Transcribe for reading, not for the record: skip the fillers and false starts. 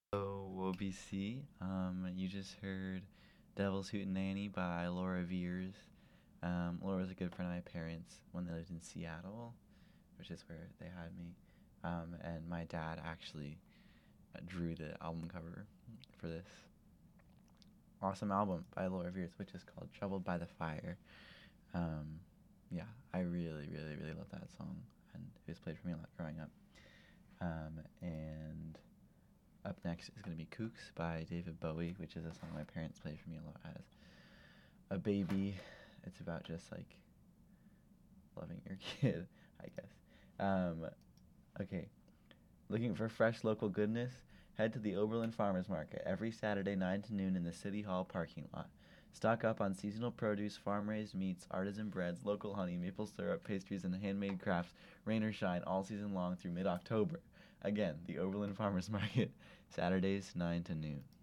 So, WOBC, you just heard Devil's Hootenanny by Laura Veers. Laura was a good friend of my parents when they lived in Seattle, which is where they had me. And my dad actually drew the album cover for this awesome album by Laura Veers, which is called Troubled by the Fire. Um, yeah, I really, really, really love that song, and it was played for me a lot growing up. And up next is going to be Kooks by David Bowie, which is a song my parents played for me a lot as a baby. It's about just like loving your kid, I guess. Okay, looking for fresh local goodness? Head to the Oberlin Farmers Market every Saturday 9 to noon in the City Hall parking lot. Stock up on seasonal produce, farm-raised meats, artisan breads, local honey, maple syrup, pastries, and handmade crafts, rain or shine, all season long through mid-October. Again, the Oberlin Farmers Market, Saturdays 9 to noon.